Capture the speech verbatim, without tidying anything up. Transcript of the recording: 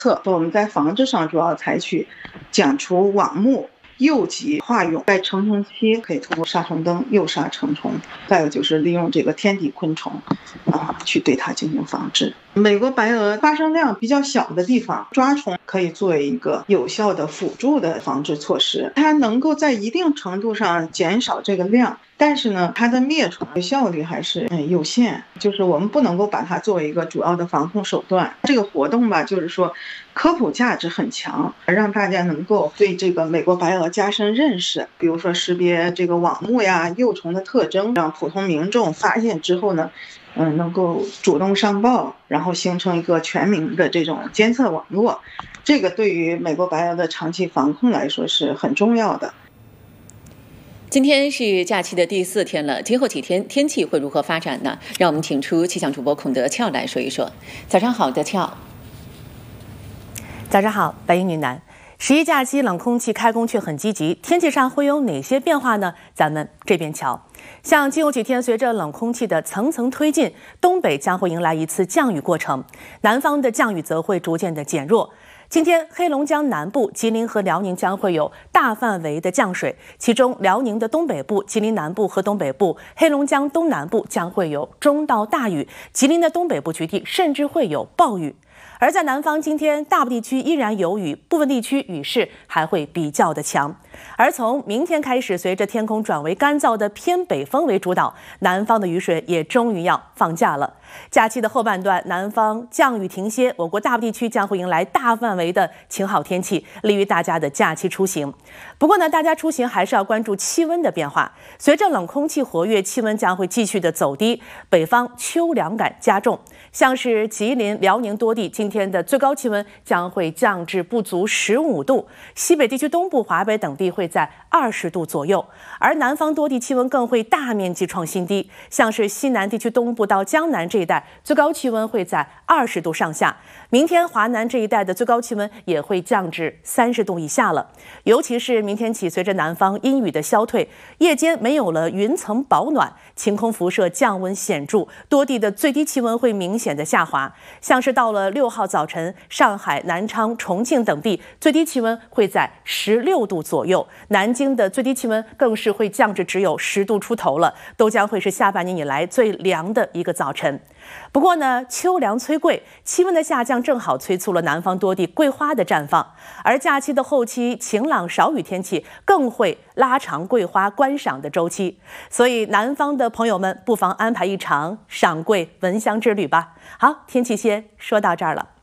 策。我们在防治上主要采取剪除网目、诱集化蛹，在成虫期可以通过杀虫灯诱杀成虫，再有就是利用这个天敌昆虫啊去对它进行防治。美国白蛾发生量比较小的地方，抓虫可以作为一个有效的辅助的防治措施，它能够在一定程度上减少这个量，但是呢，它的灭虫的效率还是嗯有限，就是我们不能够把它作为一个主要的防控手段。这个活动吧，就是说科普价值很强，让大家能够对这个美国白蛾加深认识，比如说识别这个网目呀、幼虫的特征，让普通民众发现之后呢，嗯，能够主动上报，然后形成一个全民的这种监测网络，这个对于美国白蛾的长期防控来说是很重要的。 今天是假期的第四天了，今后几天天气会如何发展呢？让我们请出气象主播孔德俏来说一说。早上好，德俏。 早上好，白衣女男。十一假期冷空气开工却很积极，天气上会有哪些变化呢？咱们这边瞧。像今后几天，随着冷空气的层层推进，东北将会迎来一次降雨过程，南方的降雨则会逐渐的减弱。今天，黑龙江南部、吉林和辽宁将会有大范围的降水，其中辽宁的东北部、吉林南部和东北部、黑龙江东南部将会有中到大雨，吉林的东北部局地甚至会有暴雨。而在南方，今天大部地区依然有雨，部分地区雨势还会比较的强。而从明天开始，随着天空转为干燥的偏北风为主导，南方的雨水也终于要放假了。假期的后半段，南方降雨停歇，我国大部地区将会迎来大范围的晴好天气，利于大家的假期出行。不过呢，大家出行还是要关注气温的变化。随着冷空气活跃，气温将会继续的走低，北方秋凉感加重。像是吉林、辽宁多地今天的最高气温将会降至不足十五度，西北地区东部、华北等地会在二十度左右，而南方多地气温更会大面积创新低，像是西南地区东部到江南这一带，最高气温会在二十度上下。明天华南这一带的最高气温也会降至三十度以下了。尤其是明天起，随着南方阴雨的消退，夜间没有了云层保暖，晴空辐射降温显著，多地的最低气温会明显的下滑。像是到了六号早晨，上海、南昌、重庆等地最低气温会在十六度左右，南京的最低气温更是会降至只有十度出头了，都将会是下半年以来最凉的一个早晨。不过呢，秋凉催桂，气温的下降正好催促了南方多地桂花的绽放，而假期的后期晴朗少雨天气更会拉长桂花观赏的周期，所以南方的朋友们不妨安排一场赏桂闻香之旅吧。好，天气先说到这儿了。